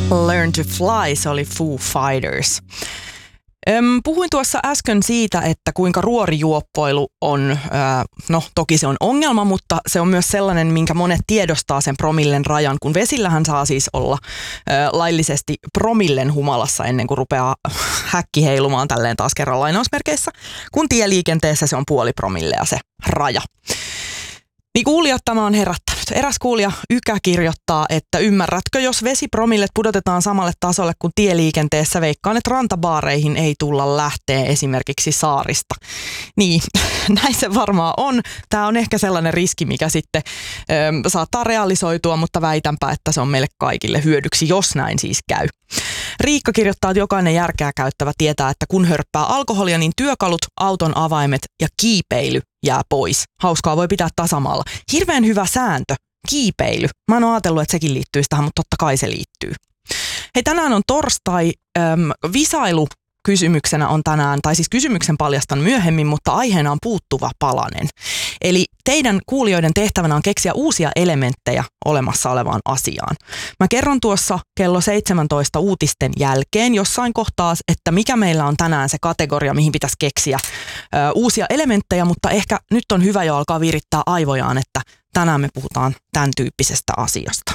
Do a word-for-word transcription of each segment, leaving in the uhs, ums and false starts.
Learn to Fly, se oli Foo Fighters. Öm, puhuin tuossa äsken siitä, että kuinka ruorijuoppoilu on, ää, no toki se on ongelma, mutta se on myös sellainen, minkä monet tiedostaa sen promillen rajan, kun vesillähän saa siis olla ää, laillisesti promillen humalassa ennen kuin rupeaa häkki heilumaan tälleen taas kerran lainausmerkeissä, kun tieliikenteessä se on puoli promillea se raja. Niin kuulijat tämä on herättänyt. Eräs kuulija Ykä kirjoittaa, että ymmärrätkö, jos vesipromillet pudotetaan samalle tasolle kuin tieliikenteessä, veikkaan, että rantabaareihin ei tulla lähteä esimerkiksi saarista. Niin, näin se varmaan on. Tämä on ehkä sellainen riski, mikä sitten ö, saattaa realisoitua, mutta väitänpä, että se on meille kaikille hyödyksi, jos näin siis käy. Riikka kirjoittaa, että jokainen järkeä käyttävä tietää, että kun hörppää alkoholia, niin työkalut, auton avaimet ja kiipeily jää pois. Hauskaa voi pitää tasamaalla. Hirveän hyvä sääntö. Kiipeily. Mä en ole ajatellut, että sekin liittyisi tähän, mutta totta kai se liittyy. Hei, tänään on torstai. Äm, visailu kysymyksenä on tänään, tai siis kysymyksen paljastan myöhemmin, mutta aiheena on puuttuva palanen. Eli teidän kuulijoiden tehtävänä on keksiä uusia elementtejä olemassa olevaan asiaan. Mä kerron tuossa kello seitsemäntoista uutisten jälkeen jossain kohtaa, että mikä meillä on tänään se kategoria, mihin pitäisi keksiä ö, uusia elementtejä, mutta ehkä nyt on hyvä jo alkaa virittää aivojaan, että tänään me puhutaan tämän tyyppisestä asiasta.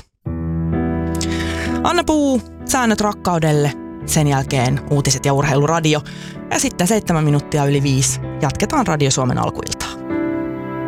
Anna Puu, säännöt rakkaudelle. Sen jälkeen uutiset ja urheiluradio. Ja sitten seitsemän minuuttia yli viisi jatketaan Radio Suomen alkuilta.